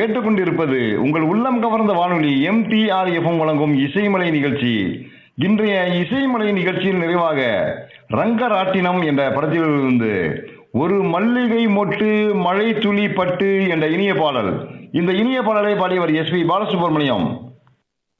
கேட்டுக்கொண்டிருப்பது உங்கள் உள்ளம் கவர்ந்த வானொலி MTRFM வழங்கும் இசைமலை நிகழ்ச்சி. இன்றைய இசைமலை நிகழ்ச்சியில் நிறைவாக ரங்கராட்டினம் என்ற படத்திலிருந்து ஒரு மல்லிகை மொட்டு மழை துளி பட்டு என்ற இனிய பாடல். இந்த இனிய பாடலை பாடியவர் SP பாலசுப்ரமணியம்.